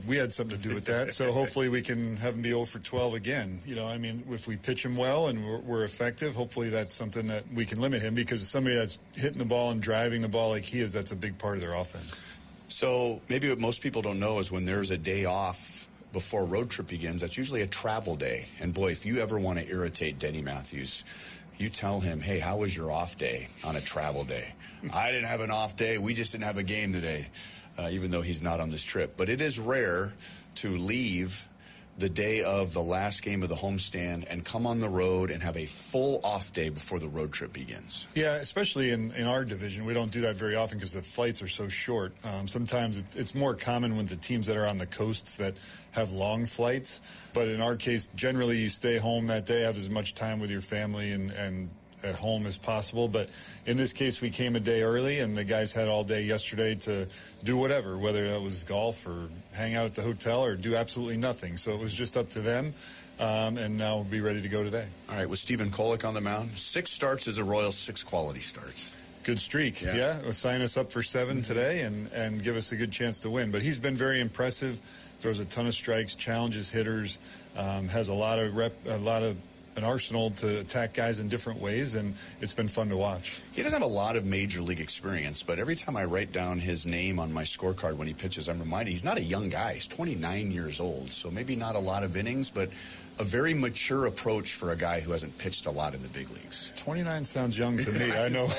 we had something to do with that. So hopefully we can have him be 0 for 12 again. If we pitch him well and we're effective, hopefully that's something that we can limit him, because somebody that's hitting the ball and driving the ball like he is, that's a big part of their offense. So maybe what most people don't know is when there's a day off before a road trip begins, that's usually a travel day. And boy, if you ever want to irritate Denny Matthews, you tell him, hey, how was your off day on a travel day? I didn't have an off day. We just didn't have a game today, even though he's not on this trip. But it is rare to leave the day of the last game of the homestand and come on the road and have a full off day before the road trip begins. Yeah, especially in our division. We don't do that very often because the flights are so short. Sometimes it's more common with the teams that are on the coasts that have long flights. But in our case, generally you stay home that day, have as much time with your family and at home as possible. But in this case, we came a day early, and the guys had all day yesterday to do whatever, whether that was golf or hang out at the hotel or do absolutely nothing. So it was just up to them, and now we'll be ready to go today. All right, with Stephen Kolek on the mound, 6 starts as a Royals, 6 quality starts. Good streak, yeah. We'll sign us up for 7 today and give us a good chance to win. But he's been very impressive, throws a ton of strikes, challenges hitters, has an arsenal to attack guys in different ways, and it's been fun to watch. He doesn't have a lot of major league experience, but every time I write down his name on my scorecard when he pitches, I'm reminded he's not a young guy. He's 29 years old, so maybe not a lot of innings, but a very mature approach for a guy who hasn't pitched a lot in the big leagues. 29 sounds young to me. I know.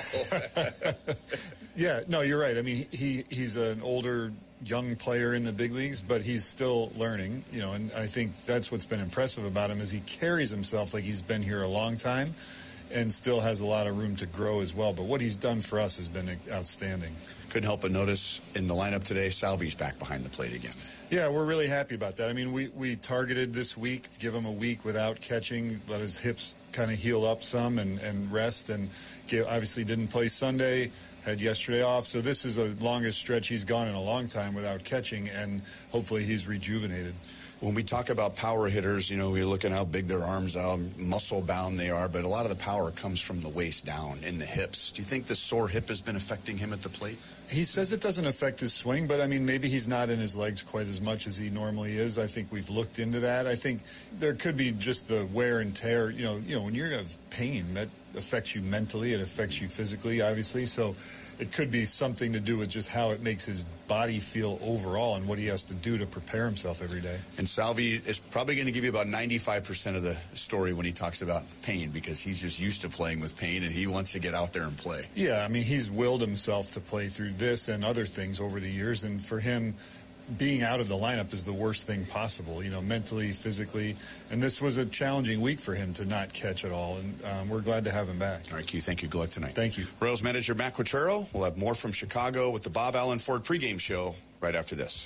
Yeah, no, you're right. I mean, he's an older young player in the big leagues, but he's still learning, and I think that's what's been impressive about him is he carries himself like he's been here a long time and still has a lot of room to grow as well. But what he's done for us has been outstanding. Couldn't help but notice in the lineup today, Salvi's back behind the plate again. Yeah, we're really happy about that. I mean, we targeted this week, give him a week without catching, let his hips kind of heal up some and rest, and obviously didn't play Sunday, had yesterday off. So this is the longest stretch he's gone in a long time without catching, and hopefully he's rejuvenated. When we talk about power hitters, we look at how big their arms are, muscle-bound they are, but a lot of the power comes from the waist down in the hips. Do you think the sore hip has been affecting him at the plate? He says it doesn't affect his swing, but, I mean, maybe he's not in his legs quite as much as he normally is. I think we've looked into that. I think there could be just the wear and tear. When you have pain, that affects you mentally. It affects you physically, obviously. So it could be something to do with just how it makes his body feel overall and what he has to do to prepare himself every day. And Salvi is probably going to give you about 95% of the story when he talks about pain, because he's just used to playing with pain and he wants to get out there and play. Yeah, I mean, he's willed himself to play through this and other things over the years, and for him, being out of the lineup is the worst thing possible, mentally, physically. And this was a challenging week for him to not catch at all. And we're glad to have him back. All right, Q, thank you. Good luck tonight. Thank you. Royals manager Matt Quatraro. We'll have more from Chicago with the Bob Allen Ford pregame show right after this.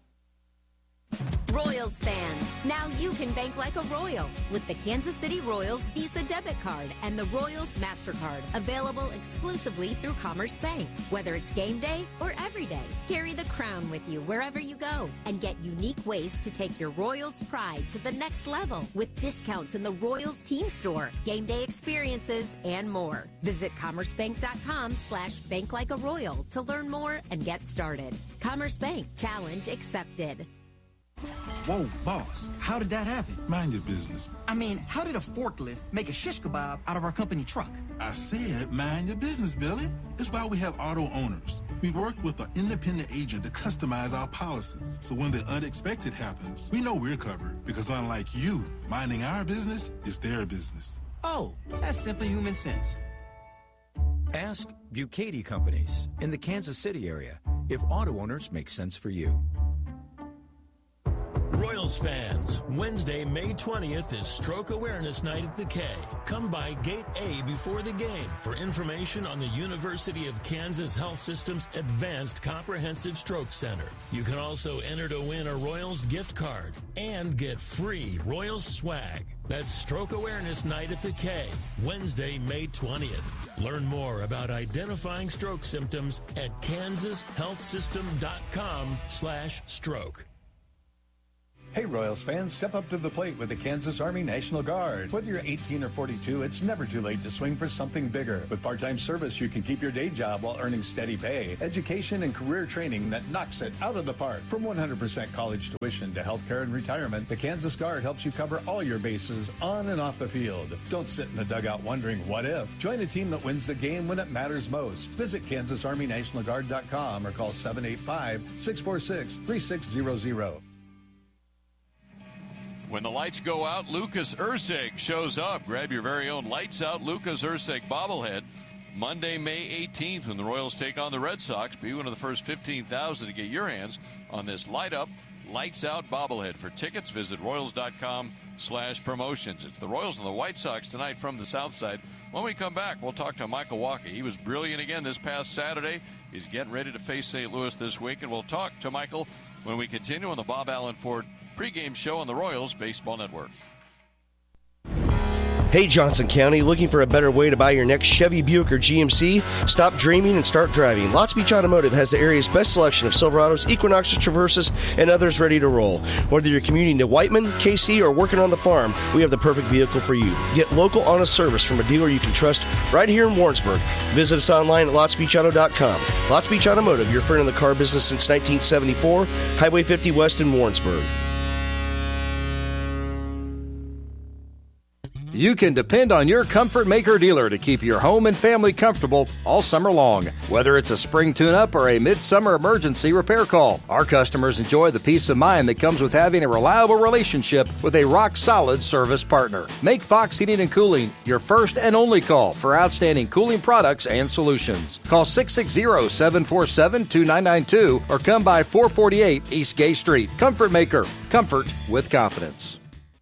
Royals fans, now you can bank like a Royal with the Kansas City Royals Visa debit card and the Royals MasterCard, available exclusively through Commerce Bank. Whether it's game day or every day, carry the crown with you wherever you go and get unique ways to take your Royals pride to the next level with discounts in the Royals team store, game day experiences, and more. Visit commercebank.com/banklikearoyal to learn more and get started. Commerce Bank, challenge accepted. Whoa, boss, how did that happen? Mind your business. I mean, how did a forklift make a shish kebab out of our company truck? I said mind your business, Billy. It's why we have auto owners. We work with an independent agent to customize our policies. So when the unexpected happens, we know we're covered, because unlike you, minding our business is their business. Oh, that's simple human sense. Ask Bucati Companies in the Kansas City area if auto owners make sense for you. Royals fans, Wednesday, May 20th is Stroke Awareness Night at the K. Come by Gate A before the game for information on the University of Kansas Health System's Advanced Comprehensive Stroke Center. You can also enter to win a Royals gift card and get free Royals swag. That's Stroke Awareness Night at the K, Wednesday, May 20th. Learn more about identifying stroke symptoms at kansashealthsystem.com/stroke. Hey, Royals fans, step up to the plate with the Kansas Army National Guard. Whether you're 18 or 42, it's never too late to swing for something bigger. With part-time service, you can keep your day job while earning steady pay, education, and career training that knocks it out of the park. From 100% college tuition to healthcare and retirement, the Kansas Guard helps you cover all your bases on and off the field. Don't sit in the dugout wondering what if. Join a team that wins the game when it matters most. Visit KansasArmyNationalGuard.com or call 785-646-3600. When the lights go out, Lucas Erceg shows up. Grab your very own Lights Out Lucas Erceg bobblehead. Monday, May 18th, when the Royals take on the Red Sox. Be one of the first 15,000 to get your hands on this Light Up, Lights Out bobblehead. For tickets, visit Royals.com/promotions. It's the Royals and the White Sox tonight from the South Side. When we come back, we'll talk to Michael Wacha. He was brilliant again this past Saturday. He's getting ready to face St. Louis this week, and we'll talk to Michael when we continue on the Bob Allen Ford pregame show on the Royals Baseball Network. Hey, Johnson County, looking for a better way to buy your next Chevy, Buick, or GMC? Stop dreaming and start driving. Lots Beach Automotive has the area's best selection of Silverados, Equinoxes, Traverses, and others ready to roll. Whether you're commuting to Whiteman, KC, or working on the farm, we have the perfect vehicle for you. Get local, honest service from a dealer you can trust right here in Warrensburg. Visit us online at LottsBeachAuto.com. Lots Beach Automotive, your friend in the car business since 1974, Highway 50 West in Warrensburg. You can depend on your Comfort Maker dealer to keep your home and family comfortable all summer long. Whether it's a spring tune-up or a midsummer emergency repair call, our customers enjoy the peace of mind that comes with having a reliable relationship with a rock-solid service partner. Make Fox Heating and Cooling your first and only call for outstanding cooling products and solutions. Call 660-747-2992 or come by 448 East Gay Street. Comfort Maker. Comfort with confidence.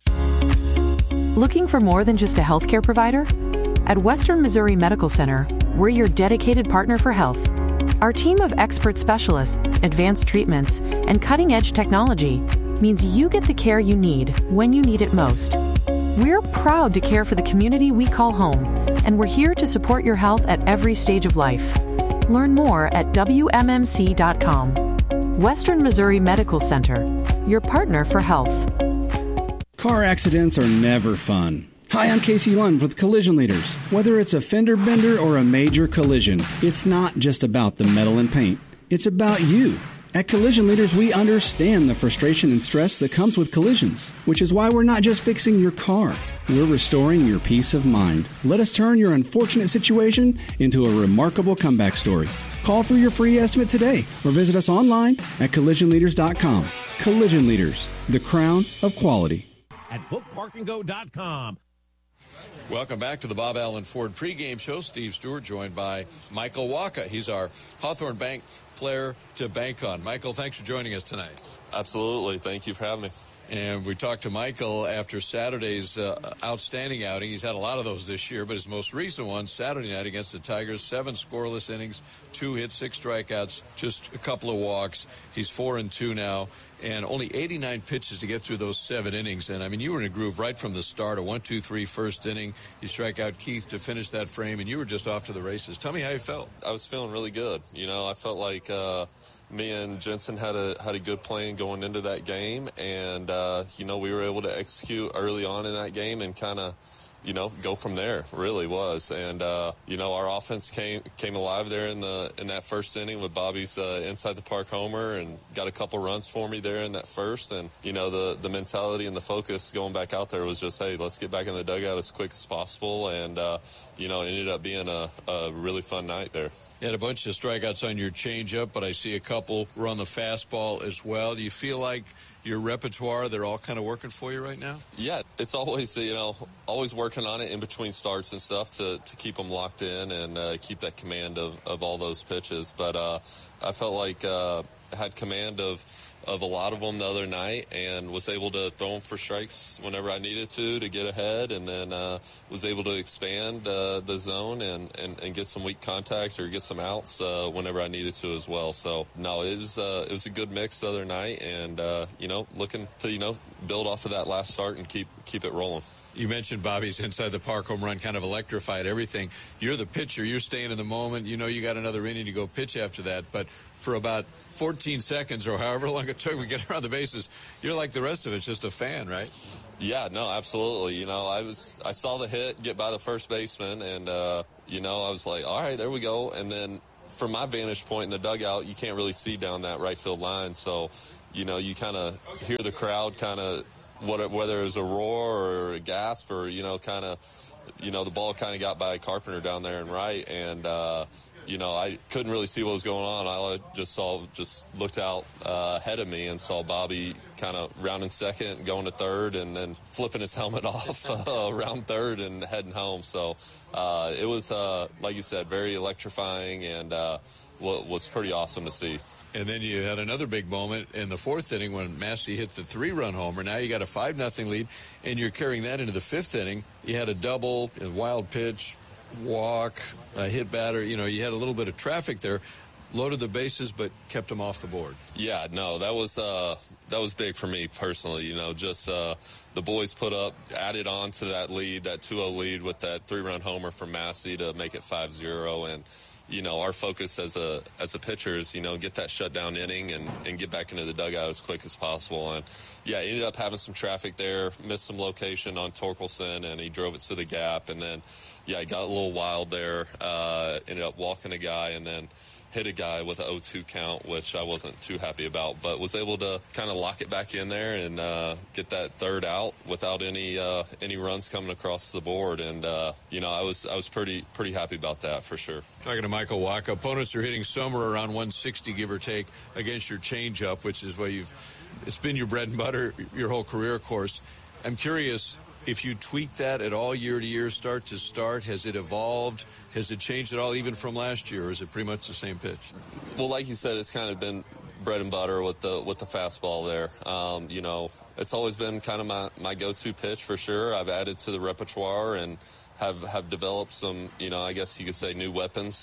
Looking for more than just a healthcare provider? At Western Missouri Medical Center, we're your dedicated partner for health. Our team of expert specialists, advanced treatments, and cutting-edge technology means you get the care you need when you need it most. We're proud to care for the community we call home, and we're here to support your health at every stage of life. Learn more at WMMC.com. Western Missouri Medical Center, your partner for health. Car accidents are never fun. Hi, I'm Casey Lund with Collision Leaders. Whether it's a fender bender or a major collision, it's not just about the metal and paint. It's about you. At Collision Leaders, we understand the frustration and stress that comes with collisions, which is why we're not just fixing your car. We're restoring your peace of mind. Let us turn your unfortunate situation into a remarkable comeback story. Call for your free estimate today or visit us online at collisionleaders.com. Collision Leaders, the crown of quality. At bookparkandgo.com. Welcome back to the Bob Allen Ford pregame show. Steve Stewart joined by Michael Wacha. He's our Hawthorne Bank player to bank on. Michael, thanks for joining us tonight. Absolutely. Thank you for having me. And we talked to Michael after Saturday's outstanding outing. He's had a lot of those this year, but his most recent one, Saturday night against the Tigers, 7 scoreless innings, 2 hits, 6 strikeouts, just a couple of walks. He's 4-2 now, and only 89 pitches to get through those 7 innings. And, I mean, you were in a groove right from the start, a 1-2-3 first inning. You strike out Keith to finish that frame, and you were just off to the races. Tell me how you felt. I was feeling really good. You know, I felt like me and Jensen had a good plan going into that game, and you know, we were able to execute early on in that game and kind of, you know, go from there. Really was. And you know, our offense came alive there in that first inning with Bobby's inside the park homer, and got a couple runs for me there in that first. And you know, the mentality and the focus going back out there was just, hey, let's get back in the dugout as quick as possible. And you know, it ended up being a really fun night there. You had a bunch of strikeouts on your changeup, but I see a couple were on the fastball as well. Do you feel like your repertoire, they're all kind of working for you right now? Yeah, it's always, you know, always working on it in between starts and stuff to keep them locked in and keep that command of all those pitches. But I felt like I had command of a lot of them the other night, and was able to throw them for strikes whenever I needed to get ahead, and then was able to expand the zone and get some weak contact or get some outs whenever I needed to as well. So no, it was a good mix the other night, and you know, looking to, you know, build off of that last start and keep it rolling. You mentioned Bobby's inside the park home run kind of electrified everything. You're the pitcher. You're staying in the moment. You know you got another inning to go pitch after that. But for about 14 seconds or however long it we get around the bases, you're like the rest of us, just a fan, right? Yeah, no, absolutely. You know, I saw the hit get by the first baseman, and you know, I was like, all right, there we go. And then from my vantage point in the dugout, you can't really see down that right field line, so you know, you kind of hear the crowd kind of whether it was a roar or a gasp or kind of. You know, the ball kind of got by Carpenter down there and right, and you know, I couldn't really see what was going on. I just looked out ahead of me and saw Bobby kind of rounding second, going to third, and then flipping his helmet off around third and heading home. So it was, like you said, very electrifying and was pretty awesome to see. And then you had another big moment in the fourth inning when Massey hit the 3-run homer. Now you got a 5-0 lead, and you're carrying that into the fifth inning. You had a double, a wild pitch, walk, a hit batter. You know, you had a little bit of traffic there, loaded the bases, but kept them off the board. Yeah, no, that was big for me personally. You know, just the boys added on to that lead, that 2-0 lead with that 3-run homer from Massey to make it 5-0, and you know, our focus as a pitcher is, you know, get that shutdown inning and get back into the dugout as quick as possible. And, yeah, ended up having some traffic there, missed some location on Torkelson, and he drove it to the gap. And then, yeah, he got a little wild there, ended up walking a guy and then hit a guy with an 0-2 count, which I wasn't too happy about, but was able to kind of lock it back in there and get that third out without any runs coming across the board. And you know, I was pretty happy about that for sure. Talking to Michael Wacha, opponents are hitting somewhere around 160, give or take, against your changeup, which is what it's been your bread and butter your whole career, of course. I'm curious if you tweak that at all year to year, start to start. Has it evolved? Has it changed at all even from last year, or is it pretty much the same pitch? Well, like you said, it's kind of been bread and butter with the fastball there. You know, it's always been kind of my go-to pitch for sure. I've added to the repertoire and have developed some, you know, I guess you could say new weapons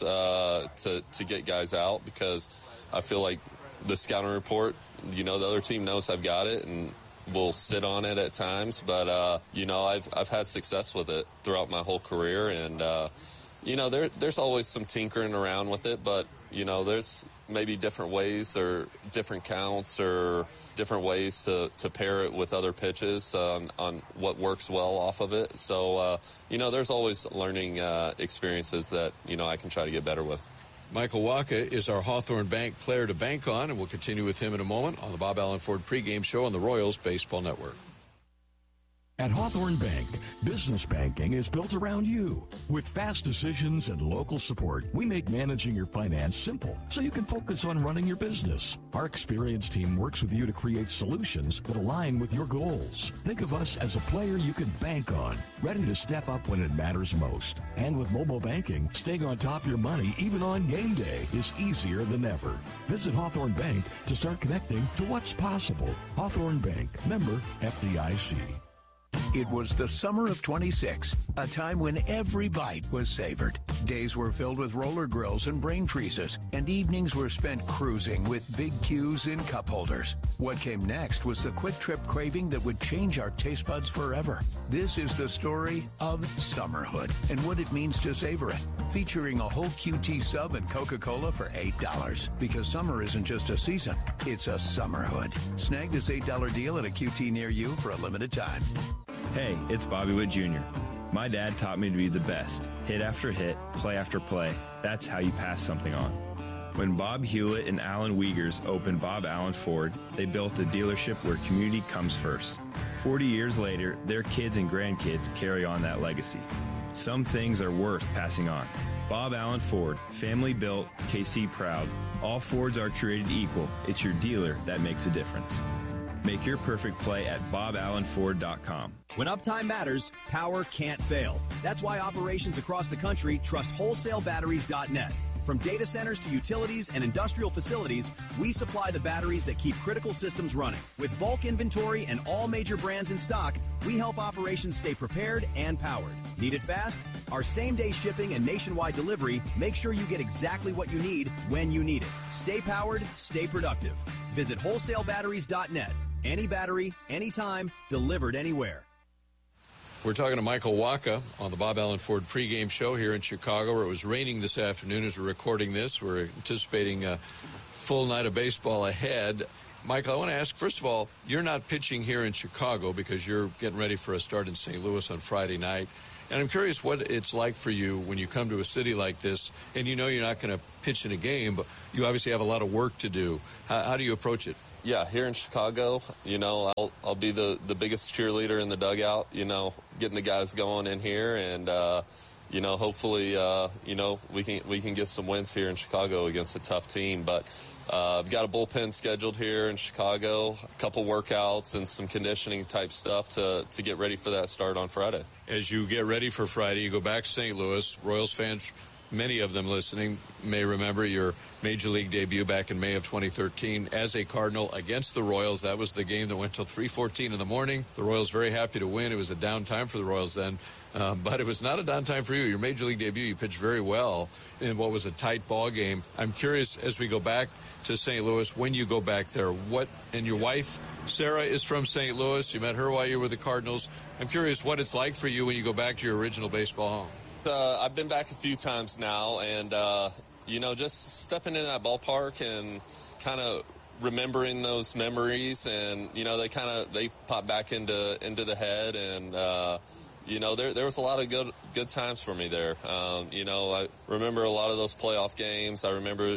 to get guys out, because I feel like the scouting report, you know, the other team knows I've got it and will sit on it at times, but you know, I've had success with it throughout my whole career, and you know, there's always some tinkering around with it, but you know, there's maybe different ways or different counts or different ways to pair it with other pitches on what works well off of it. So you know, there's always learning experiences that, you know, I can try to get better with. Michael Wacha is our Hawthorne Bank player to bank on, and we'll continue with him in a moment on the Bob Allen Ford pregame show on the Royals Baseball Network. At Hawthorne Bank, business banking is built around you. With fast decisions and local support, we make managing your finance simple so you can focus on running your business. Our experienced team works with you to create solutions that align with your goals. Think of us as a player you can bank on, ready to step up when it matters most. And with mobile banking, staying on top of your money even on game day is easier than ever. Visit Hawthorne Bank to start connecting to what's possible. Hawthorne Bank, member FDIC. It was the summer of 26, a time when every bite was savored. Days were filled with roller grills and brain freezes, and evenings were spent cruising with big Qs in cup holders. What came next was the quick trip craving that would change our taste buds forever. This is the story of Summerhood and what it means to savor it. Featuring a whole QT sub and Coca-Cola for $8. Because summer isn't just a season, it's a Summerhood. Snag this $8 deal at a QT near you for a limited time. Hey, it's Bobby Witt Jr. My dad taught me to be the best. Hit after hit, play after play. That's how you pass something on. When Bob Hewlett and Alan Wiegers opened Bob Allen Ford, they built a dealership where community comes first. 40 years later, their kids and grandkids carry on that legacy. Some things are worth passing on. Bob Allen Ford, family built, KC proud. All Fords are created equal. It's your dealer that makes a difference. Make your perfect play at BobAllenFord.com. When uptime matters, power can't fail. That's why operations across the country trust WholesaleBatteries.net. From data centers to utilities and industrial facilities, we supply the batteries that keep critical systems running. With bulk inventory and all major brands in stock, we help operations stay prepared and powered. Need it fast? Our same-day shipping and nationwide delivery make sure you get exactly what you need when you need it. Stay powered, stay productive. Visit WholesaleBatteries.net. Any battery, anytime, delivered anywhere. We're talking to Michael Wacha on the Bob Allen Ford pregame show here in Chicago, where it was raining this afternoon as we're recording this. We're anticipating a full night of baseball ahead. Michael, I want to ask, first of all, you're not pitching here in Chicago because you're getting ready for a start in St. Louis on Friday night. And I'm curious what it's like for you when you come to a city like this and you know you're not going to pitch in a game, but you obviously have a lot of work to do. How do you approach it? Yeah, here in Chicago, I'll be the biggest cheerleader in the dugout, getting the guys going in here, and hopefully we can get some wins here in Chicago against a tough team. But I've got a bullpen scheduled here in Chicago, a couple workouts and some conditioning type stuff to get ready for that start on Friday. As you get ready for Friday, you go back to St. Louis. Royals fans, many of them listening, may remember your Major League debut back in May of 2013 as a Cardinal against the Royals. That was the game that went till 3:14 in the morning. The Royals very happy to win. It was a down time for the Royals then, but it was not a down time for you. Your Major League debut, you pitched very well in what was a tight ball game. I'm curious, as we go back to St. Louis, when you go back there, and your wife, Sarah, is from St. Louis. You met her while you were with the Cardinals. I'm curious what it's like for you when you go back to your original baseball home. I've been back a few times now, and, just stepping in that ballpark and kind of remembering those memories, and, they pop back into the head, and, there was a lot of good times for me there. I remember a lot of those playoff games. I remember,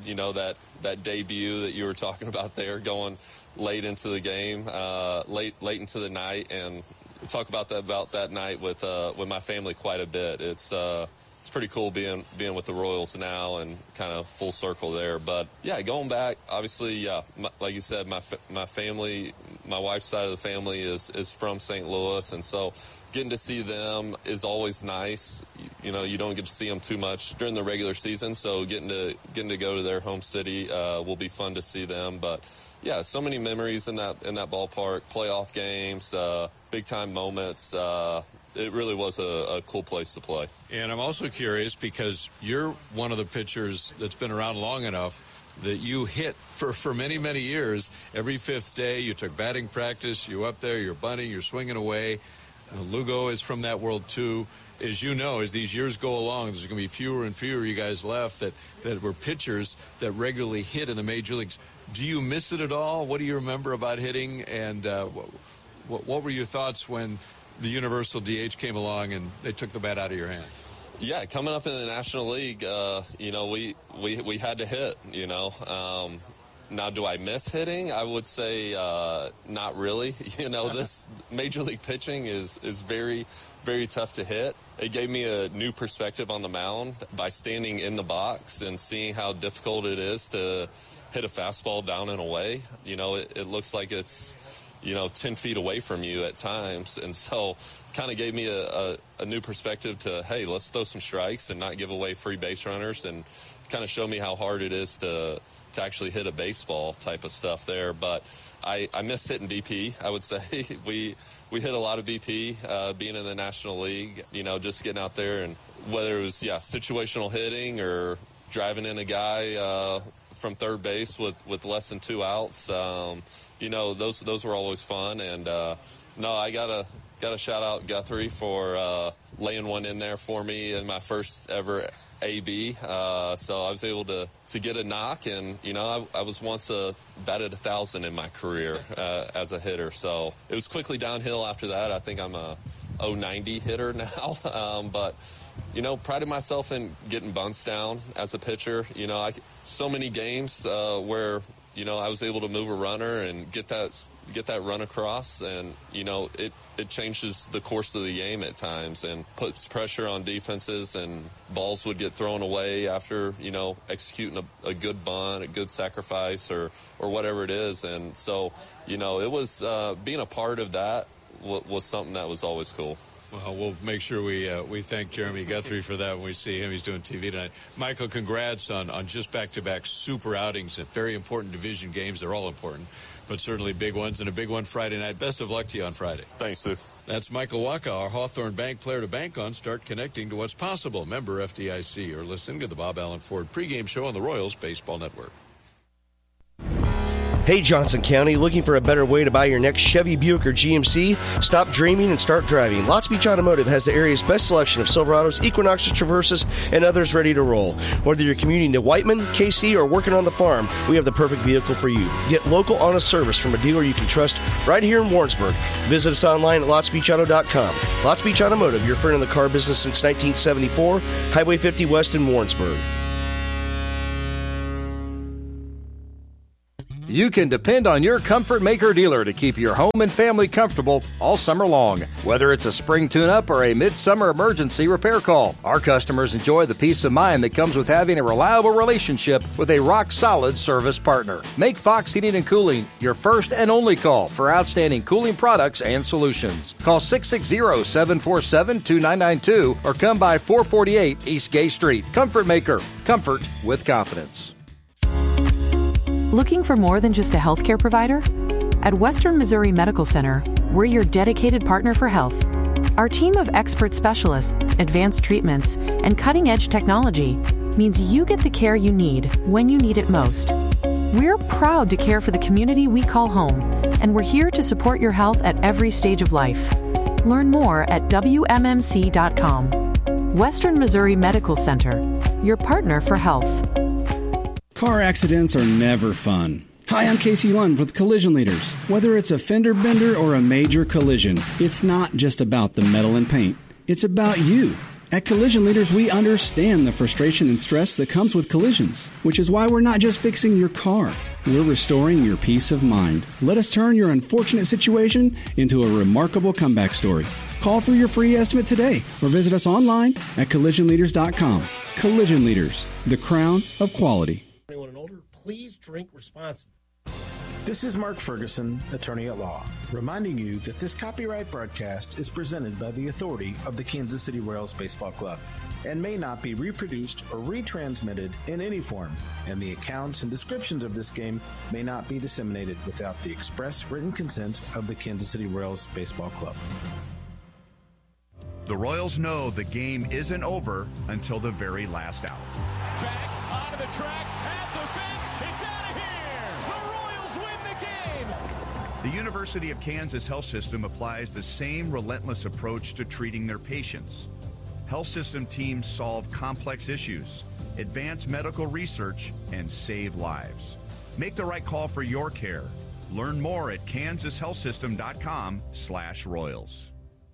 that debut that you were talking about there, going late into the game, late into the night, and talk about that night with my family quite a bit. It's pretty cool being with the Royals now and kind of full circle there. But yeah, going back, obviously, like you said, my family, my wife's side of the family is from St. Louis, and so getting to see them is always nice. You don't get to see them too much during the regular season, so getting to go to their home city will be fun to see them. But yeah, so many memories in that ballpark, playoff games, big time moments. It really was a cool place to play. And I'm also curious because you're one of the pitchers that's been around long enough that you hit for many, many years. Every fifth day you took batting practice, you up there, you're bunting, you're swinging away. Lugo is from that world too. As you know, as these years go along, there's going to be fewer and fewer you guys left that were pitchers that regularly hit in the major leagues. Do you miss it at all? What do you remember about hitting? And what were your thoughts when the Universal DH came along and they took the bat out of your hand? Yeah, coming up in the National League, we had to hit, Now, do I miss hitting? I would say not really. This Major League pitching is very, very tough to hit. It gave me a new perspective on the mound by standing in the box and seeing how difficult it is to hit a fastball down and away. It looks like it's, 10 feet away from you at times. And so kind of gave me a new perspective to, hey, let's throw some strikes and not give away free base runners, and kind of show me how hard it is to actually hit a baseball type of stuff there. But I miss hitting BP, I would say. We hit a lot of BP being in the National League, just getting out there, and whether it was, situational hitting or driving in a guy from third base with less than 2 outs, those were always fun. And I gotta shout out Guthrie for laying one in there for me in my first ever AB. So I was able to get a knock, and I was once batted 1,000 in my career as a hitter. So it was quickly downhill after that. I think I'm a 090 hitter now, but prided myself in getting bunts down as a pitcher. So many games where I was able to move a runner and get that run across, and it changes the course of the game at times and puts pressure on defenses, and balls would get thrown away after executing a good bunt, a good sacrifice, or whatever it is. And so it was being a part of that was something that was always cool. Well, we'll make sure we thank Jeremy Guthrie for that when we see him. He's doing TV tonight. Michael, congrats on just back-to-back super outings at very important division games. They're all important, but certainly big ones, and a big one Friday night. Best of luck to you on Friday. Thanks, Stu. That's Michael Waka, our Hawthorne Bank player to bank on. Start connecting to what's possible. Member FDIC, or listen to the Bob Allen Ford pregame show on the Royals Baseball Network. Hey Johnson County, looking for a better way to buy your next Chevy, Buick, or GMC? Stop dreaming and start driving. Lots Beach Automotive has the area's best selection of Silverados, Equinoxes, Traverses, and others ready to roll. Whether you're commuting to Whiteman, KC, or working on the farm, we have the perfect vehicle for you. Get local, honest service from a dealer you can trust right here in Warrensburg. Visit us online at lotsbeachauto.com. Lots Beach Automotive, your friend in the car business since 1974, Highway 50 West in Warrensburg. You can depend on your Comfort Maker dealer to keep your home and family comfortable all summer long. Whether it's a spring tune-up or a midsummer emergency repair call, our customers enjoy the peace of mind that comes with having a reliable relationship with a rock-solid service partner. Make Fox Heating and Cooling your first and only call for outstanding cooling products and solutions. Call 660-747-2992 or come by 448 East Gay Street. Comfort Maker. Comfort with confidence. Looking for more than just a healthcare provider? At Western Missouri Medical Center, we're your dedicated partner for health. Our team of expert specialists, advanced treatments, and cutting-edge technology means you get the care you need when you need it most. We're proud to care for the community we call home, and we're here to support your health at every stage of life. Learn more at WMMC.com. Western Missouri Medical Center, your partner for health. Car accidents are never fun. Hi, I'm Casey Lund with Collision Leaders. Whether it's a fender bender or a major collision, it's not just about the metal and paint. It's about you. At Collision Leaders, we understand the frustration and stress that comes with collisions, which is why we're not just fixing your car. We're restoring your peace of mind. Let us turn your unfortunate situation into a remarkable comeback story. Call for your free estimate today or visit us online at collisionleaders.com. Collision Leaders, the crown of quality. Anyone and older, please drink responsibly. This is Mark Ferguson, attorney at law, reminding you that this copyright broadcast is presented by the authority of the Kansas City Royals Baseball Club and may not be reproduced or retransmitted in any form, and the accounts and descriptions of this game may not be disseminated without the express written consent of the Kansas City Royals Baseball Club. The Royals know the game isn't over until the very last out. Back onto the track, at the fence, it's out of here! The Royals win the game! The University of Kansas Health System applies the same relentless approach to treating their patients. Health system teams solve complex issues, advance medical research, and save lives. Make the right call for your care. Learn more at kansashealthsystem.com/Royals.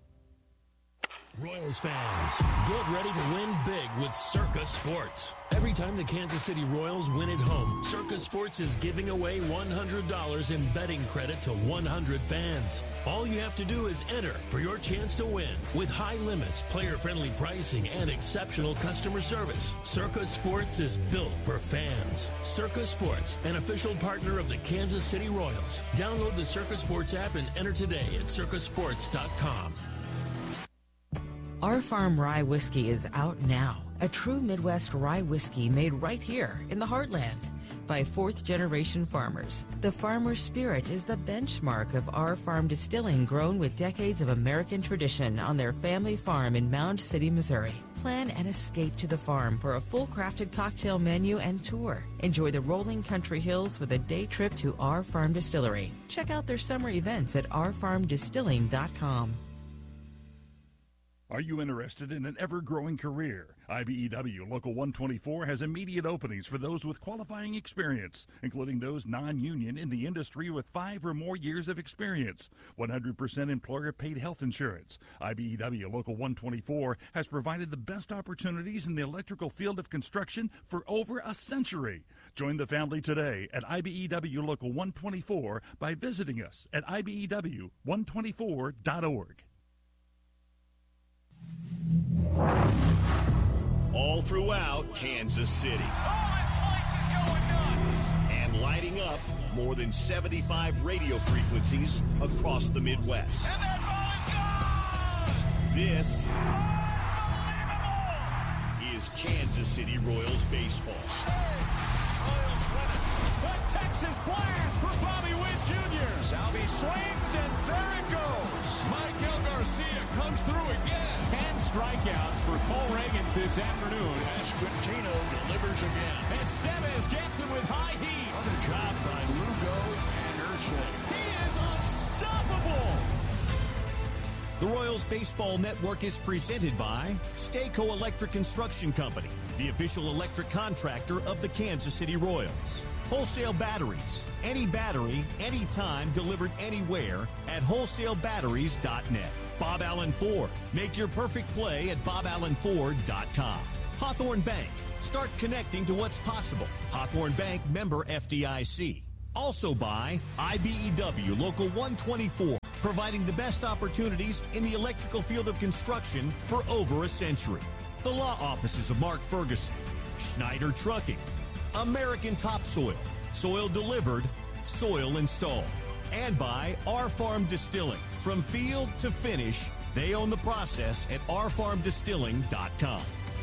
Royals fans, get ready to win big with Circa Sports. Every time the Kansas City Royals win at home, Circa Sports is giving away $100 in betting credit to 100 fans. All you have to do is enter for your chance to win. With high limits, player-friendly pricing, and exceptional customer service, Circa Sports is built for fans. Circa Sports, an official partner of the Kansas City Royals. Download the Circa Sports app and enter today at circasports.com. Our Farm Rye Whiskey is out now. A true Midwest rye whiskey made right here in the heartland by fourth-generation farmers. The farmer's spirit is the benchmark of Our Farm Distilling, grown with decades of American tradition on their family farm in Mound City, Missouri. Plan an escape to the farm for a full-crafted cocktail menu and tour. Enjoy the rolling country hills with a day trip to Our Farm Distillery. Check out their summer events at ourfarmdistilling.com. Are you interested in an ever-growing career? IBEW Local 124 has immediate openings for those with qualifying experience, including those non-union in the industry with 5 or more years of experience. 100% employer-paid health insurance. IBEW Local 124 has provided the best opportunities in the electrical field of construction for over a century. Join the family today at IBEW Local 124 by visiting us at IBEW124.org. All throughout Kansas City. And lighting up more than 75 radio frequencies across the Midwest. And that ball is gone! This is Kansas City Royals baseball. Royals win it. The Texas Blast for Bobby Witt Jr. Salvi swings, and there it goes. Michael Garcia comes through again. 10 strikeouts for Cole Reagans this afternoon. Esquintino delivers again. Estevez gets him with high heat. Another job by Lugo and Urshela. He is unstoppable. The Royals Baseball Network is presented by Stayco Electric Construction Company, the official electric contractor of the Kansas City Royals. Wholesale Batteries. Any battery, anytime, delivered anywhere at wholesalebatteries.net. Bob Allen Ford. Make your perfect play at boballenford.com. Hawthorne Bank. Start connecting to what's possible. Hawthorne Bank, member FDIC. Also by IBEW Local 124, providing the best opportunities in the electrical field of construction for over a century. The law offices of Mark Ferguson, Schneider Trucking, American Topsoil, soil delivered, soil installed. And by Our Farm Distilling. From field to finish, they own the process at ourfarmdistilling.com.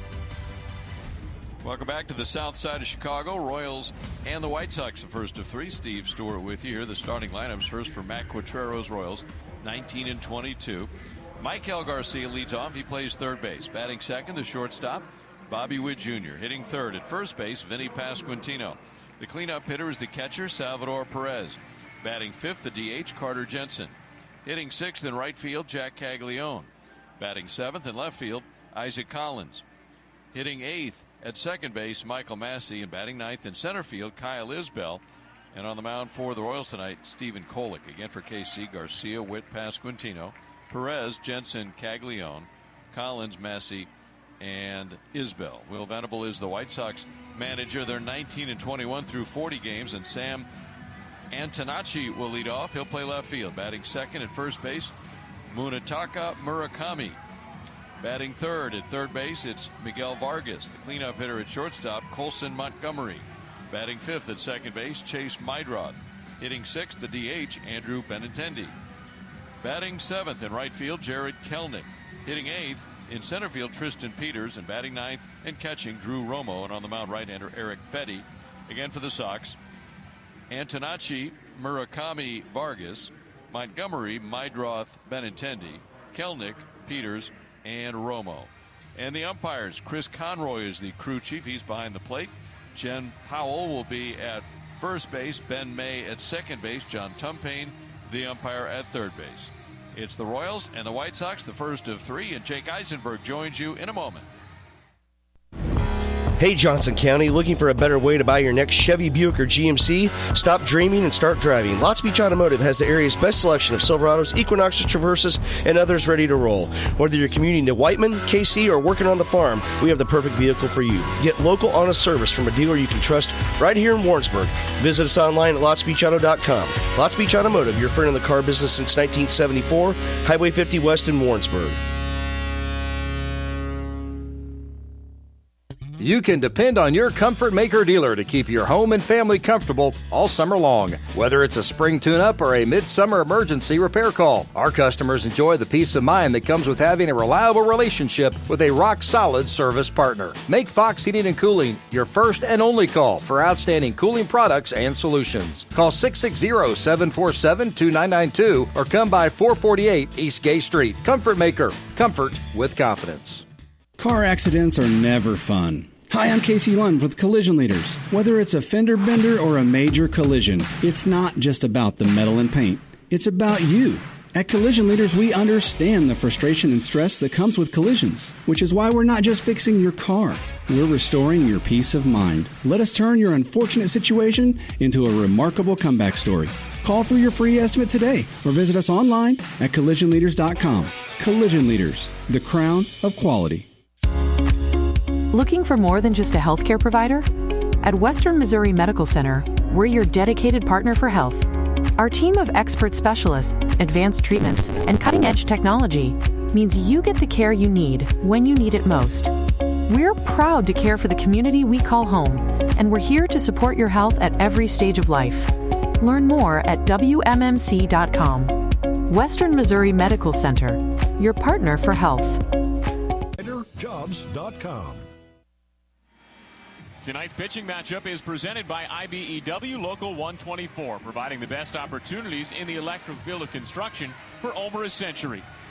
Welcome back to the south side of Chicago. Royals and the White Sox, the first of three. Steve Stewart with you here. The starting lineups first for Matt Quatrero's Royals, 19 and 22. Michael Garcia leads off. He plays third base. Batting second, the shortstop, Bobby Witt Jr. Hitting third at first base, Vinny Pasquantino. The cleanup hitter is the catcher, Salvador Perez. Batting fifth, the DH, Carter Jensen. Hitting sixth in right field, Jack Caglione. Batting seventh in left field, Isaac Collins. Hitting eighth at second base, Michael Massey, and batting ninth in center field, Kyle Isbell. And on the mound for the Royals tonight, Stephen Kolek. Again for KC, Garcia, Witt, Pasquantino, Perez, Jensen, Caglione, Collins, Massey, and Isbell. Will Venable is the White Sox manager. They're 19 and 21 through 40 games, and Sam Antonacci will lead off. He'll play left field. Batting second at first base, Munetaka Murakami. Batting third at third base, it's Miguel Vargas. The cleanup hitter at shortstop, Colson Montgomery. Batting fifth at second base, Chase Meidroth. Hitting sixth, the DH, Andrew Benintendi. Batting seventh in right field, Jared Kelnick. Hitting eighth in center field, Tristan Peters. And batting ninth and catching, Drew Romo. And on the mound, right-hander Eric Fetty. Again for the Sox, Antonacci, Murakami, Vargas, Montgomery, Meidroth, Benintendi, Kelnick, Peters, and Romo. And the umpires, Chris Conroy is the crew chief. He's behind the plate. Jen Powell will be at first base. Ben May at second base. John Tumpane, the umpire, at third base. It's the Royals and the White Sox, the first of three, and Jake Eisenberg joins you in a moment. Hey, Johnson County, looking for a better way to buy your next Chevy, Buick, or GMC? Stop dreaming and start driving. Lots Beach Automotive has the area's best selection of Silverados, Equinoxes, Traverses, and others ready to roll. Whether you're commuting to Whiteman, KC, or working on the farm, we have the perfect vehicle for you. Get local, honest service from a dealer you can trust right here in Warrensburg. Visit us online at lotsbeachauto.com. Lots Beach Automotive, your friend in the car business since 1974, Highway 50 West in Warrensburg. You can depend on your Comfort Maker dealer to keep your home and family comfortable all summer long. Whether it's a spring tune-up or a midsummer emergency repair call, our customers enjoy the peace of mind that comes with having a reliable relationship with a rock-solid service partner. Make Fox Heating and Cooling your first and only call for outstanding cooling products and solutions. Call 660-747-2992 or come by 448 East Gay Street. Comfort Maker. Comfort with confidence. Car accidents are never fun. Hi, I'm Casey Lund with Collision Leaders. Whether it's a fender bender or a major collision, it's not just about the metal and paint. It's about you. At Collision Leaders, we understand the frustration and stress that comes with collisions, which is why we're not just fixing your car. We're restoring your peace of mind. Let us turn your unfortunate situation into a remarkable comeback story. Call for your free estimate today or visit us online at collisionleaders.com. Collision Leaders, the crown of quality. Looking for more than just a healthcare provider? At Western Missouri Medical Center, we're your dedicated partner for health. Our team of expert specialists, advanced treatments, and cutting-edge technology means you get the care you need when you need it most. We're proud to care for the community we call home, and we're here to support your health at every stage of life. Learn more at WMMC.com. Western Missouri Medical Center, your partner for health. Jobs.com. Tonight's pitching matchup is presented by IBEW Local 124, providing the best opportunities in the electric field of construction for over a century.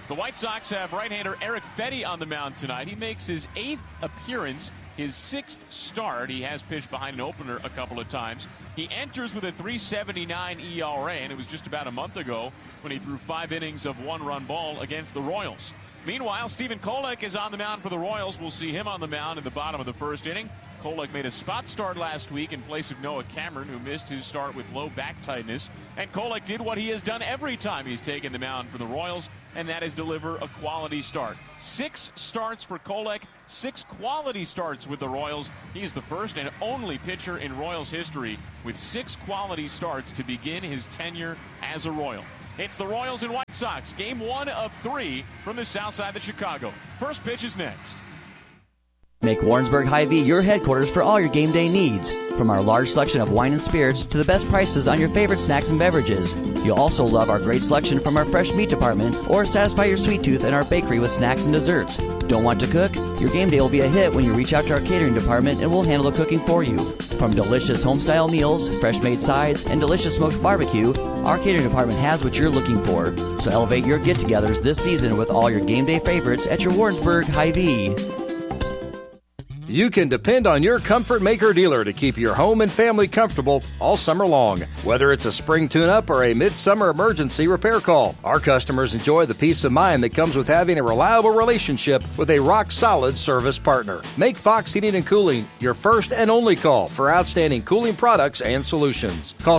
The White Sox have right-hander Erick Fedde on the mound tonight. He makes his 8th appearance, his 6th start. He has pitched behind an opener a couple of times. He enters with a .379 ERA, and it was just about a month ago when he threw 5 innings of 1-run ball against the Royals. Meanwhile, Stephen Kolek is on the mound for the Royals. We'll see him on the mound in the bottom of the first inning. Kolek made a spot start last week in place of Noah Cameron, who missed his start with low back tightness. And Kolek did what he has done every time he's taken the mound for the Royals, and that is deliver a quality start. 6 starts for Kolek, 6 quality starts with the Royals. He's the first and only pitcher in Royals history with 6 quality starts to begin his tenure as a Royal. It's the Royals and White Sox, game 1 of 3 from the south side of Chicago. First pitch is next. Make Warrensburg Hy-Vee your headquarters for all your game day needs. From our large selection of wine and spirits to the best prices on your favorite snacks and beverages. You'll also love our great selection from our fresh meat department or satisfy your sweet tooth in our bakery with snacks and desserts. Don't want to cook? Your game day will be a hit when you reach out to our catering department and we'll handle the cooking for you. From delicious home-style meals, fresh-made sides, and delicious smoked barbecue, our catering department has what you're looking for. So elevate your get-togethers this season with all your game day favorites at your Warrensburg Hy-Vee. You can depend on your Comfort Maker dealer to keep your home and family comfortable all summer long. Whether it's a spring tune-up or a midsummer emergency repair call, our customers enjoy the peace of mind that comes with having a reliable relationship with a rock-solid service partner. Make Fox Heating and Cooling your first and only call for outstanding cooling products and solutions. Call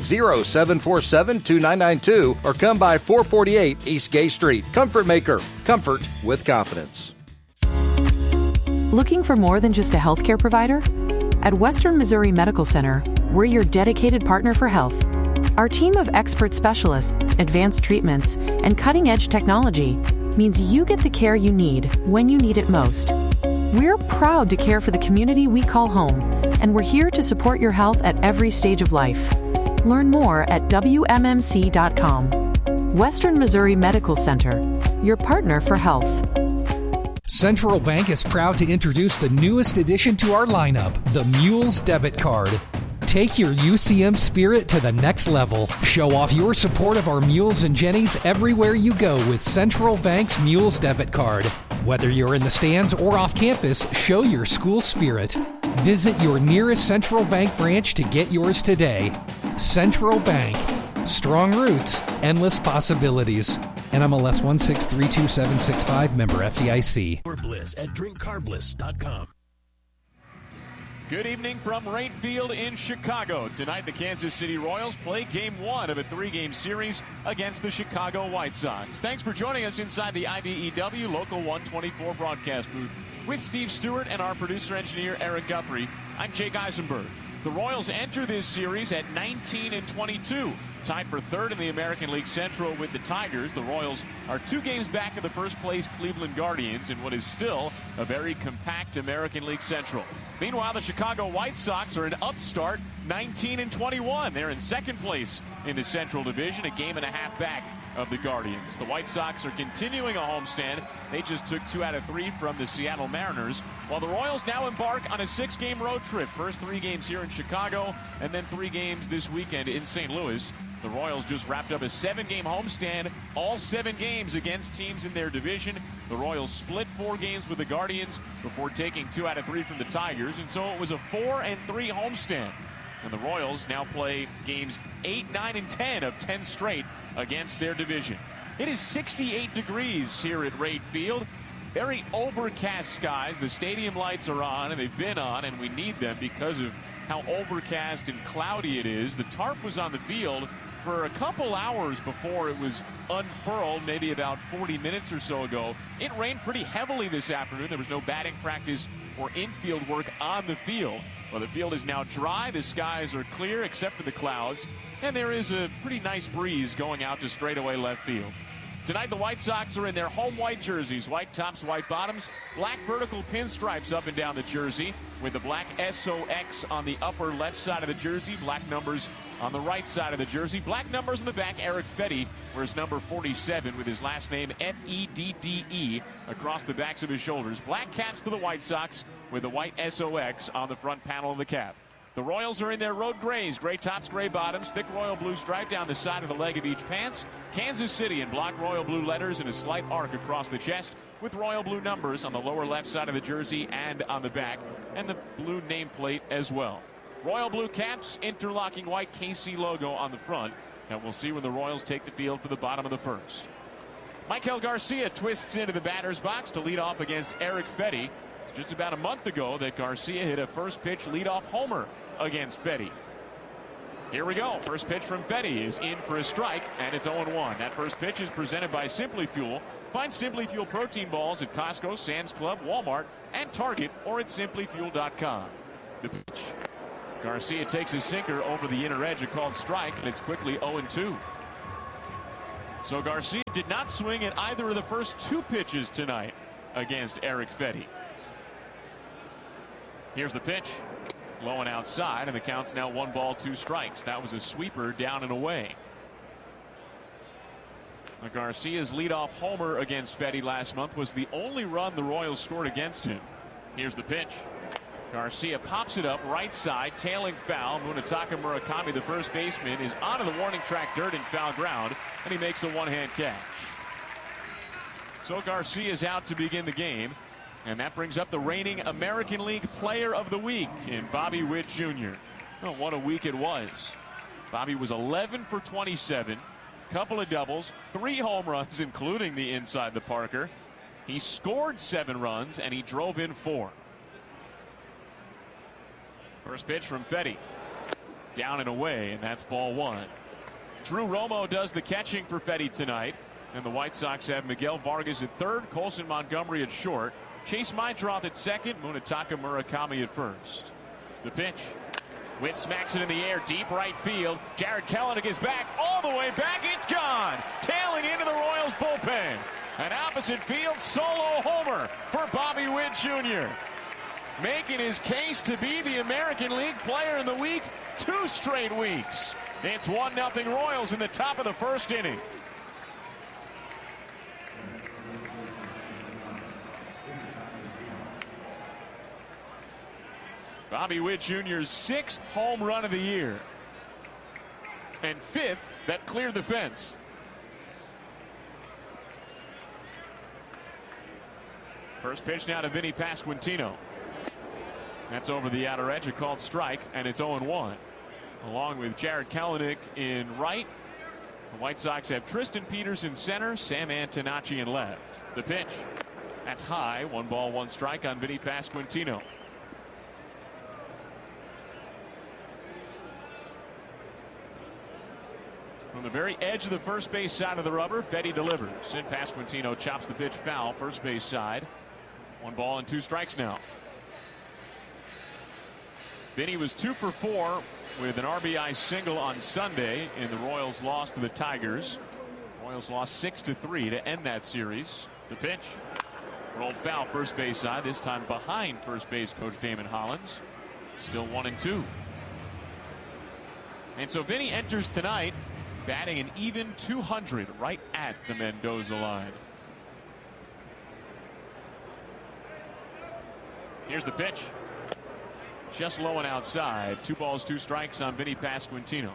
660-747-2992 or come by 448 East Gay Street. Comfort Maker. Comfort with confidence. Looking for more than just a healthcare provider? At Western Missouri Medical Center, we're your dedicated partner for health. Our team of expert specialists, advanced treatments, and cutting-edge technology means you get the care you need when you need it most. We're proud to care for the community we call home, and we're here to support your health at every stage of life. Learn more at WMMC.com. Western Missouri Medical Center, your partner for health. Central Bank is proud to introduce the newest addition to our lineup, the Mules Debit Card. Take your UCM spirit to the next level. Show off your support of our Mules and Jennies everywhere you go with Central Bank's Mules Debit Card. Whether you're in the stands or off campus, show your school spirit. Visit your nearest Central Bank branch to get yours today. Central Bank. Strong roots, endless possibilities. NMLS 1632765, member FDIC. Bliss at drinkcarbliss.com. Good evening from Wright Field in Chicago. Tonight, the Kansas City Royals play Game 1 of a 3-game series against the Chicago White Sox. Thanks for joining us inside the IBEW Local 124 broadcast booth with Steve Stewart and our producer-engineer Eric Guthrie. I'm Jake Eisenberg. The Royals enter this series at 19-22. Tied for third in the American League Central with the Tigers. The Royals are 2 games back of the first-place Cleveland Guardians in what is still a very compact American League Central. Meanwhile, the Chicago White Sox are an upstart, 19-21. They're in second place in the Central Division, a game and a half back of the Guardians. The White Sox are continuing a homestand. They just took 2 out of 3 from the Seattle Mariners, while the Royals now embark on a 6-game road trip. First 3 games here in Chicago, and then 3 games this weekend in St. Louis. The Royals just wrapped up a 7-game homestand, all 7 games against teams in their division. The Royals split 4 games with the Guardians before taking 2 out of 3 from the Tigers, and so it was a 4-3 homestand. And the Royals now play games 8, 9, and 10 of 10 straight against their division. It is 68 degrees here at Wright Field. Very overcast skies. The stadium lights are on, and they've been on, and we need them because of how overcast and cloudy it is. The tarp was on the field for a couple hours before it was unfurled, maybe about 40 minutes or so ago. It rained pretty heavily this afternoon. There was no batting practice or infield work on the field. Well, the field is now dry. The skies are clear except for the clouds. And there is a pretty nice breeze going out to straightaway left field. Tonight, the White Sox are in their home white jerseys, white tops, white bottoms, black vertical pinstripes up and down the jersey with the black SOX on the upper left side of the jersey, black numbers on the right side of the jersey, black numbers in the back. Erick Fedde wears number 47 with his last name Fedde across the backs of his shoulders. Black caps for the White Sox with the white SOX on the front panel of the cap. The Royals are in their road grays, gray tops, gray bottoms, thick royal blue stripe down the side of the leg of each pants. Kansas City in block royal blue letters and a slight arc across the chest with royal blue numbers on the lower left side of the jersey and on the back, and the blue nameplate as well. Royal blue caps, interlocking white KC logo on the front, and we'll see when the Royals take the field for the bottom of the first. Michael Garcia twists into the batter's box to lead off against Erick Fedde. It's just about a month ago that Garcia hit a first pitch leadoff homer against Fedde. Here we go. First pitch from Fedde is in for a strike, and it's 0-1. That first pitch is presented by Simply Fuel. Find Simply Fuel protein balls at Costco, Sam's Club, Walmart, and Target, or at simplyfuel.com. The pitch. Garcia takes his sinker over the inner edge, a called strike, and it's quickly 0-2. So Garcia did not swing at either of the first two pitches tonight against Erick Fedde. Here's the pitch. Low and outside, and the count's now 1 ball, 2 strikes. That was a sweeper down and away. Garcia's leadoff homer against Fedde last month was the only run the Royals scored against him. Here's the pitch. Garcia pops it up right side, tailing foul. Munetaka Murakami, the first baseman, is onto the warning track dirt in foul ground, and he makes a one-hand catch. So Garcia's out to begin the game. And that brings up the reigning American League Player of the Week in Bobby Witt Jr. Oh, what a week it was. Bobby was 11 for 27, couple of doubles, 3 home runs, including the inside the Parker. He scored 7 runs, and he drove in 4. First pitch from Fedde. Down and away, and that's ball 1. Drew Romo does the catching for Fedde tonight, and the White Sox have Miguel Vargas at third, Colson Montgomery at short, Chase Meintrath at second, Munetaka Murakami at first. The pitch. Witt smacks it in the air, deep right field. Jarred Kelenic is back, all the way back. It's gone. Tailing into the Royals bullpen. An opposite field solo homer for Bobby Witt Jr. Making his case to be the American League Player of the Week 2 straight weeks. It's 1-0 Royals in the top of the first inning. Bobby Witt Jr.'s 6th home run of the year. And 5th that cleared the fence. First pitch now to Vinny Pasquantino. That's over the outer edge, a called strike, and it's 0-1. Along with Jarred Kelenic in right, the White Sox have Tristan Peters in center, Sam Antonacci in left. The pitch. That's high. 1 ball, 1 strike on Vinny Pasquantino. On the very edge of the first base side of the rubber, Fedde delivers. And Pasquantino chops the pitch foul, first base side. 1 ball and 2 strikes now. Vinny was 2 for 4 with an RBI single on Sunday in the Royals' loss to the Tigers. Royals lost 6-3 to end that series. The pitch. Rolled foul, first base side, this time behind first base coach Damon Hollins. Still 1-2. And so Vinny enters tonight batting an even 200 right at the Mendoza line. Here's the pitch. Just low and outside. 2 balls, 2 strikes on Vinny Pasquantino.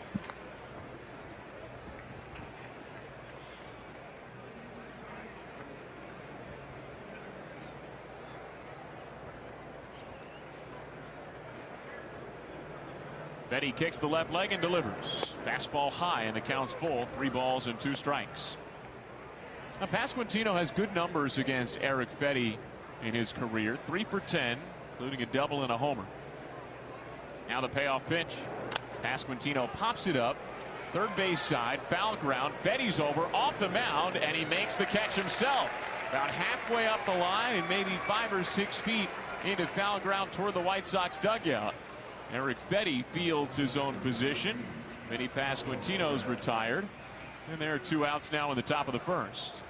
Fedde kicks the left leg and delivers. Fastball high, and the count's full. 3 balls and 2 strikes. Now, Pasquantino has good numbers against Erick Fedde in his career. 3 for 10, including a double and a homer. Now the payoff pitch. Pasquantino pops it up. Third base side, foul ground. Fedde's over, off the mound, and he makes the catch himself. About halfway up the line and maybe 5 or 6 feet into foul ground toward the White Sox dugout. Erick Fedde fields his own position. Vinny Pasquantino's retired. And there are 2 outs now in the top of the first.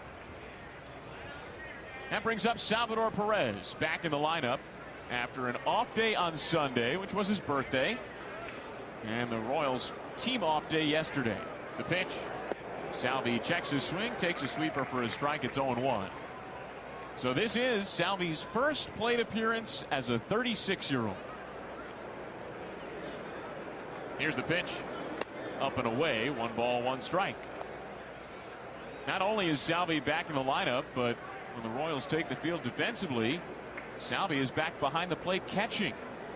That brings up Salvador Perez back in the lineup after an off day on Sunday, which was his birthday. And the Royals team off day yesterday. The pitch. Salvi checks his swing, takes a sweeper for a strike. It's 0-1. So this is Salvi's first plate appearance as a 36-year-old. Here's the pitch. Up and away. 1 ball, 1 strike. Not only is Salvi back in the lineup, but when the Royals take the field defensively, Salvi is back behind the plate catching.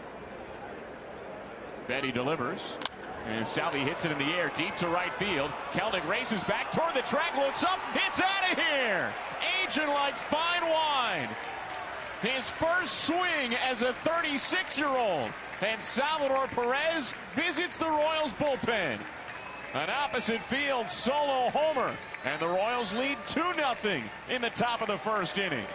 Betty delivers. And Salvi hits it in the air deep to right field. Kelnick races back toward the track, looks up. It's out of here. Aging like fine wine. His first swing as a 36-year-old. And Salvador Perez visits the Royals bullpen. An opposite field solo homer. And the Royals lead 2-0 in the top of the first inning.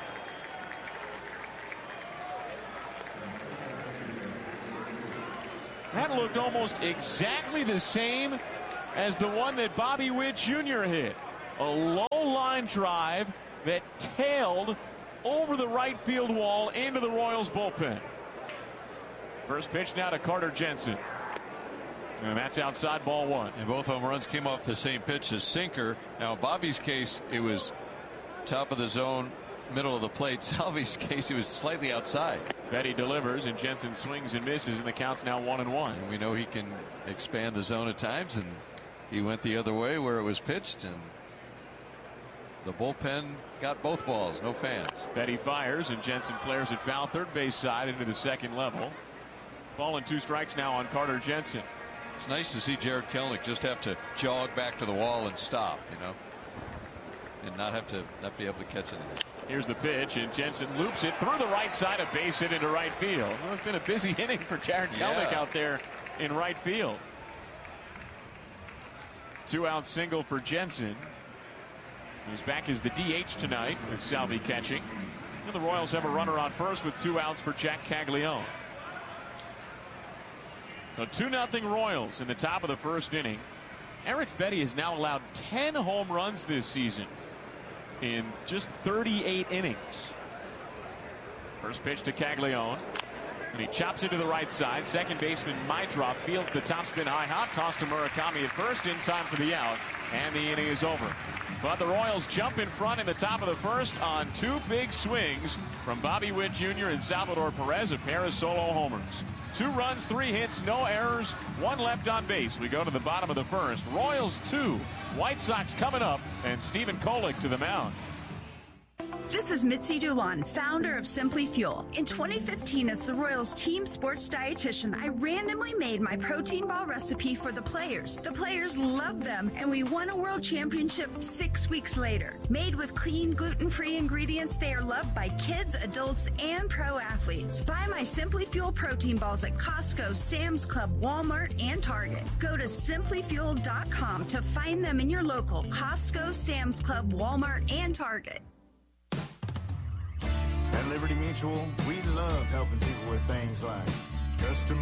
That looked almost exactly the same as the one that Bobby Witt Jr. hit. A low line drive that tailed over the right field wall into the Royals bullpen. First pitch now to Carter Jensen. And that's outside, ball 1. And both home runs came off the same pitch as sinker. Now, in Bobby's case, it was top of the zone, middle of the plate. Salvi's case, it was slightly outside. Betty delivers, and Jensen swings and misses, and the count's now 1-1. And we know he can expand the zone at times, and he went the other way where it was pitched, and the bullpen got both balls. No fans. Betty fires, and Jensen flares it foul, third base side into the second level. Ball and 2 strikes now on Carter Jensen. It's nice to see Jared Kelnick just have to jog back to the wall and stop, and not be able to catch anything. Here's the pitch, and Jensen loops it through the right side, a base hit into right field. Well, it's been a busy inning for Jared Kelnick out there in right field. 2-out single for Jensen. He's back as the DH tonight with Salvi catching. And the Royals have a runner on first with 2 outs for Jack Caglione. So 2-0 Royals in the top of the first inning. Eric Betty has now allowed 10 home runs this season in just 38 innings. First pitch to Caglione. And he chops it to the right side. Second baseman Mydroth fields the topspin high hop. Toss to Murakami at first in time for the out. And the inning is over. But the Royals jump in front in the top of the first on 2 big swings from Bobby Witt Jr. and Salvador Perez, a pair of solo homers. 2 runs, 3 hits, no errors, 1 left on base. We go to the bottom of the first. Royals 2, White Sox coming up, and Stephen Kolek to the mound. This is Mitzi Dulon, founder of Simply Fuel. In 2015, as the Royals team sports dietitian, I randomly made my protein ball recipe for the players. The players loved them, and we won a world championship 6 weeks later. Made with clean, gluten-free ingredients, they are loved by kids, adults, and pro athletes. Buy my Simply Fuel protein balls at Costco, Sam's Club, Walmart, and Target. Go to simplyfuel.com to find them in your local Costco, Sam's Club, Walmart, and Target. At Liberty Mutual, we love helping people with things like custom